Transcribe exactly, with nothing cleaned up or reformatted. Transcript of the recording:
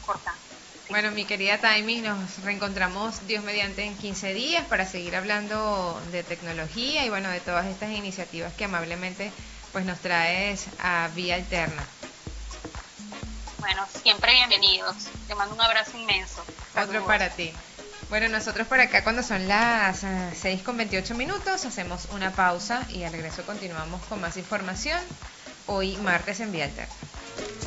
importante. Sí. Bueno, mi querida Taimi, nos reencontramos Dios mediante en quince días para seguir hablando de tecnología y bueno, de todas estas iniciativas que amablemente pues nos traes a Vía Alterna. Bueno, siempre bienvenidos. Te mando un abrazo inmenso. Otro Saludos. para ti. Bueno, nosotros por acá cuando son las eh, seis con veintiocho minutos hacemos una pausa y al regreso continuamos con más información. Hoy martes en Vía Alterna.